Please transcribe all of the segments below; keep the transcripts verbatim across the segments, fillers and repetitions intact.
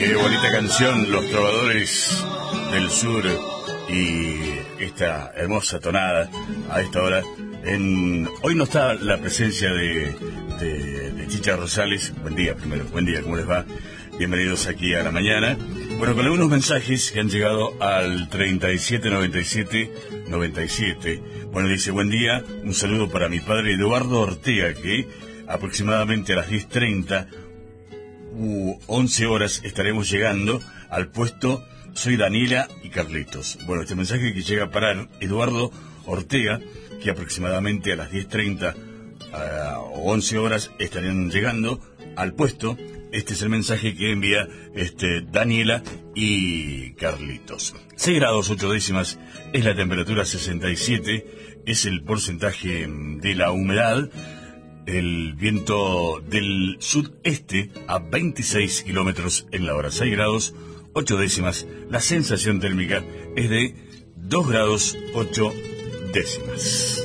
Qué bonita canción, Los Trovadores del Sur, y esta hermosa tonada a esta hora. En... Hoy no está la presencia de, de, de Chicha Rosales. Buen día primero, buen día, ¿cómo les va? Bienvenidos aquí a la mañana. Bueno, con algunos mensajes que han llegado al treinta y siete noventa y siete noventa y siete. Bueno, dice, buen día, un saludo para mi padre Eduardo Ortega, que aproximadamente a las diez treinta u once horas estaremos llegando al puesto Soy Daniela y Carlitos. Bueno, este mensaje que llega para Eduardo Ortega, que aproximadamente a las diez treinta uh, o once horas estarán llegando al puesto. Este es el mensaje que envía este, Daniela y Carlitos. seis grados ocho décimas es la temperatura, sesenta y siete es el porcentaje de la humedad. El viento del sudeste a veintiséis kilómetros en la hora. seis grados ocho décimas. La sensación térmica es de dos grados ocho décimas.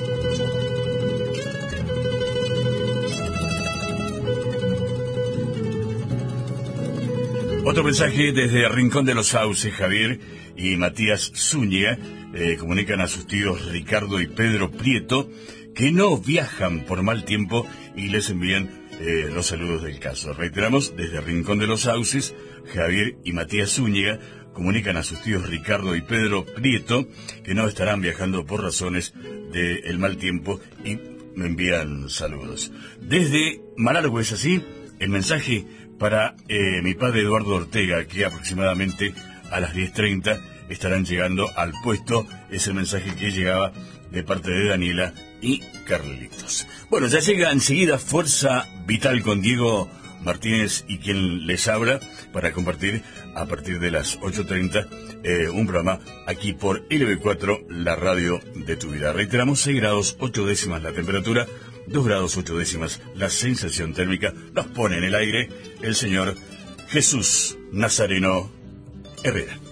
Otro mensaje desde Rincón de los Sauces. Javier y Matías Zúñiga eh, comunican a sus tíos Ricardo y Pedro Prieto que no viajan por mal tiempo y les envían eh, los saludos del caso. Reiteramos, desde Rincón de los Sauces, Javier y Matías Zúñiga comunican a sus tíos Ricardo y Pedro Prieto que no estarán viajando por razones del mal tiempo y me envían saludos. Desde Malargüe, es así, el mensaje para eh, mi padre Eduardo Ortega, que aproximadamente a las diez treinta estarán llegando al puesto. Es el mensaje que llegaba de parte de Daniela y Carlitos. Bueno, ya llega enseguida Fuerza Vital con Diego Martínez y quien les habla para compartir a partir de las ocho treinta eh, un programa aquí por L B cuatro, la radio de tu vida. Reiteramos, seis grados ocho décimas la temperatura, dos grados ocho décimas la sensación térmica. Nos pone en el aire el señor Jesús Nazareno Herrera.